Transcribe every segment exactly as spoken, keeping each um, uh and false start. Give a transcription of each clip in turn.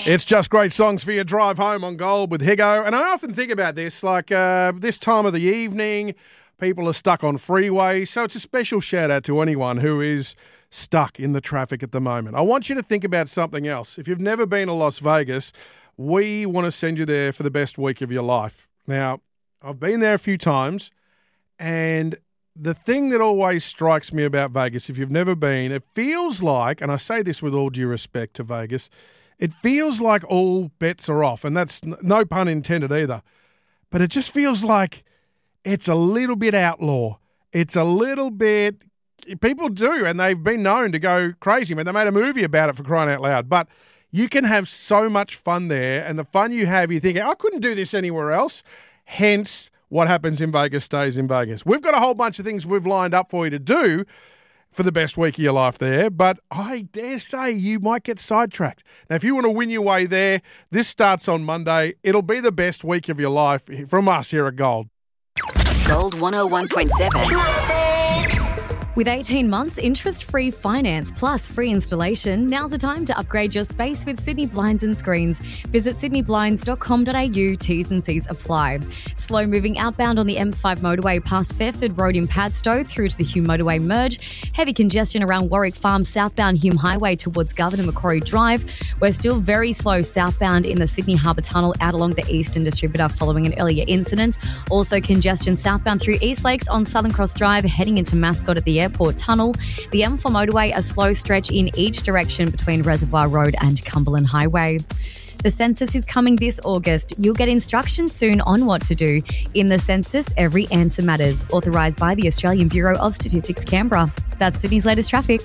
It's just great songs for your drive home on Gold with Higo. And I often think about this, like uh, this time of the evening, people are stuck on freeways. So it's a special shout out to anyone who is stuck in the traffic at the moment. I want you to think about something else. If you've never been to Las Vegas, we want to send you there for the best week of your life. Now, I've been there a few times, and the thing that always strikes me about Vegas, if you've never been, it feels like, and I say this with all due respect to Vegas, it feels like all bets are off, and that's no pun intended either. But it just feels like it's a little bit outlaw. It's a little bit, people do, and they've been known to go crazy. I mean, they made a movie about it, for crying out loud. But you can have so much fun there, and the fun you have, you're thinking, I couldn't do this anywhere else. Hence, what happens in Vegas stays in Vegas. We've got a whole bunch of things we've lined up for you to do for the best week of your life there, but I dare say you might get sidetracked. Now, if you want to win your way there, this starts on Monday. It'll be the best week of your life from us here at Gold. Gold one oh one point seven. With eighteen months interest-free finance plus free installation, now's the time to upgrade your space with Sydney Blinds and Screens. Visit sydney blinds dot com dot a u. T's and C's apply. Slow-moving outbound on the M five motorway past Fairford Road in Padstow through to the Hume Motorway merge. Heavy congestion around Warwick Farm southbound Hume Highway towards Governor Macquarie Drive. We're still very slow southbound in the Sydney Harbour Tunnel out along the Eastern Distributor following an earlier incident. Also congestion southbound through East Lakes on Southern Cross Drive heading into Mascot at the airport. Airport Tunnel. The M four motorway, a slow stretch in each direction between Reservoir Road and Cumberland Highway. The census is coming this August. You'll get instructions soon on what to do. In the census, every answer matters. Authorised by the Australian Bureau of Statistics, Canberra. That's Sydney's latest traffic.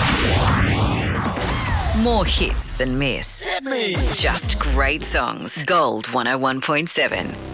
More hits than miss. Hit me. Just great songs. Gold one oh one point seven.